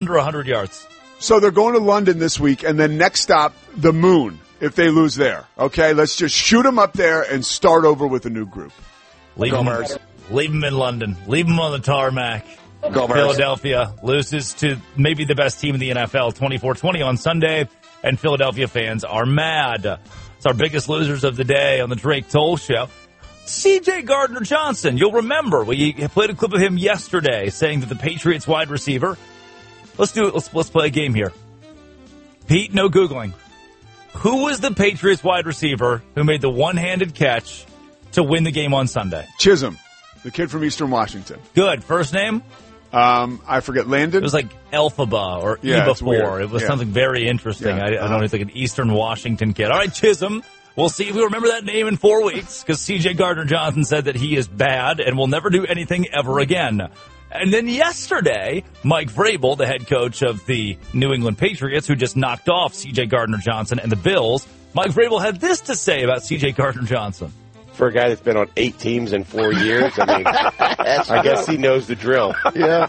under 100 yards. So they're going to London this week, and then next stop, the moon, if they lose there. Okay, let's just shoot them up there and start over with a new group. Leave them in London. Leave them on the tarmac. Go Philadelphia loses to maybe the best team in the NFL, 24-20 on Sunday, and Philadelphia fans are mad. It's our biggest losers of the day on the Drake Toll Show. C.J. Gardner-Johnson, you'll remember, we played a clip of him yesterday saying that the Patriots wide receiver. Let's do it. Let's play a game here. Pete, no Googling. Who was the Patriots wide receiver who made the one-handed catch to win the game on Sunday? Chisholm, the kid from Eastern Washington. Good. First name? I forget. Landon? It was like Elphaba or Eba4. It was something very interesting. Yeah. I don't know, like an Eastern Washington kid. All right, Chisholm. We'll see if we remember that name in 4 weeks because C.J. Gardner-Johnson said that he is bad and will never do anything ever again. And then yesterday, Mike Vrabel, the head coach of the New England Patriots, who just knocked off C.J. Gardner-Johnson and the Bills, Mike Vrabel had this to say about C.J. Gardner-Johnson. For a guy that's been on 8 teams in 4 years, I mean, I guess he knows the drill. Yeah.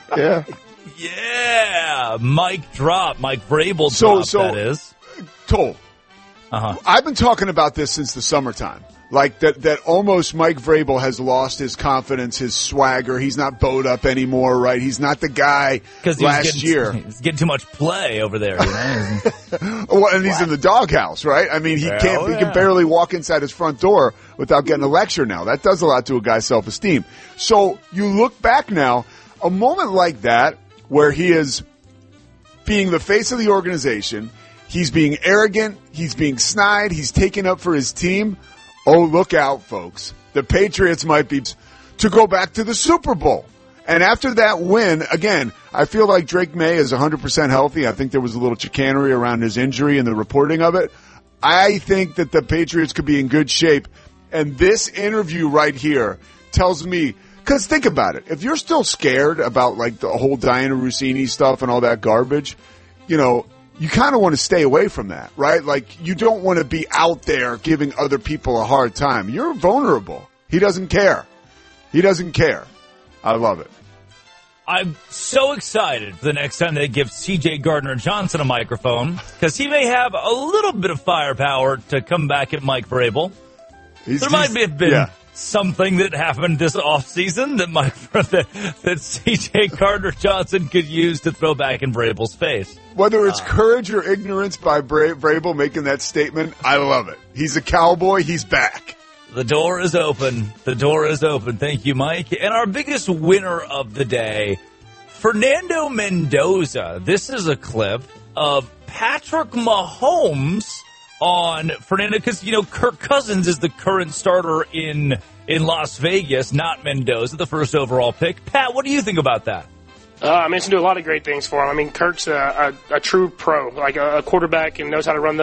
Yeah, Mike Vrabel dropped, that is. Toll. I've been talking about this since the summertime. Like that almost Mike Vrabel has lost his confidence, his swagger. He's not bowed up anymore, right? He's not the guy last year. He's getting too much play over there, you know? Well, and he's in the doghouse, right? I mean, he can barely walk inside his front door without getting a lecture now. That does a lot to a guy's self-esteem. So you look back now, a moment like that where he is being the face of the organization, he's being arrogant, he's being snide, he's taking up for his team. Oh, look out, folks. The Patriots might be to go back to the Super Bowl. And after that win, again, I feel like Drake May is 100% healthy. I think there was a little chicanery around his injury and the reporting of it. I think that the Patriots could be in good shape. And this interview right here tells me, because think about it. If you're still scared about like the whole Diana Rossini stuff and all that garbage, you know, you kind of want to stay away from that, right? Like, you don't want to be out there giving other people a hard time. You're vulnerable. He doesn't care. I love it. I'm so excited for the next time they give C.J. Gardner-Johnson a microphone because he may have a little bit of firepower to come back at Mike Vrabel. There might have been something that happened this offseason that C.J. Gardner-Johnson could use to throw back in Vrabel's face. Whether it's courage or ignorance by Vrabel making that statement, I love it. He's a cowboy. He's back. The door is open. Thank you, Mike. And our biggest winner of the day, Fernando Mendoza. This is a clip of Patrick Mahomes on Fernando, because, you know, Kirk Cousins is the current starter in Las Vegas, not Mendoza, the first overall pick. Pat, what do you think about that? I mean, he's going to do a lot of great things for him. I mean, Kirk's a true pro, like a quarterback, and knows how to run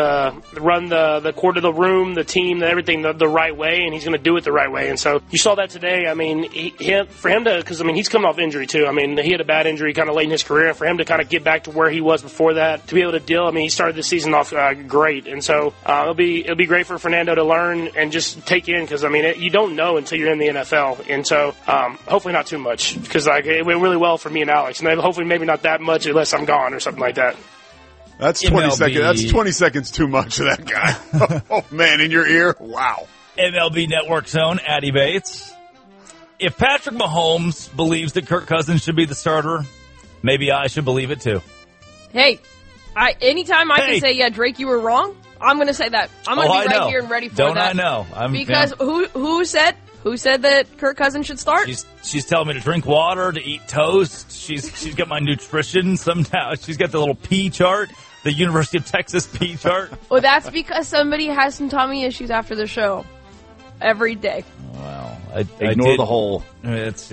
the court of the room, the team, everything the right way, and he's going to do it the right way. And so you saw that today. I mean, for him to, because I mean, he's coming off injury too. I mean, he had a bad injury kind of late in his career, and for him to kind of get back to where he was before that, to be able to deal. I mean, he started the season off great, and so it'll be great for Fernando to learn and just take in, because I mean, you don't know until you're in the NFL, and so hopefully not too much, because like it went really well for me and Alex. And hopefully maybe not that much unless I'm gone or something like that. That's 20 seconds. That's 20 seconds too much of that guy. Oh, man, in your ear? Wow. MLB Network's own Addy Bates. If Patrick Mahomes believes that Kirk Cousins should be the starter, maybe I should believe it too. Hey, anytime I can say, yeah, Drake, you were wrong, I'm going to say that. I'm going to be right here and ready for that. Don't I know? Because who said that Kirk Cousins should start? She's telling me to drink water, to eat toast. She's got my nutrition somehow. She's got the little P chart, the University of Texas P chart. Well, that's because somebody has some tummy issues after the show. Every day. Well, Ignore the whole. It's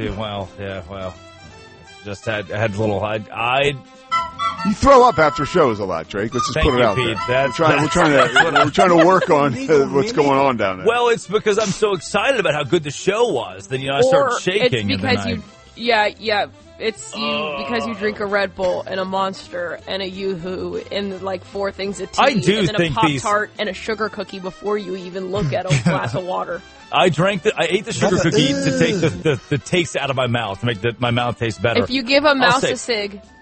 just had a little. You throw up after shows a lot, Drake. Let's just put it out Pete. there. We're trying to work on what's going on down there. Well, it's because I'm so excited about how good the show was that I start shaking. It's because it's because you drink a Red Bull and a Monster and a Yoo-Hoo and like 4 things of tea and then a Pop-Tart and a sugar cookie before you even look at a glass of water. I ate the sugar cookie to take the taste out of my mouth, to make my mouth taste better. If you give a mouse a cig,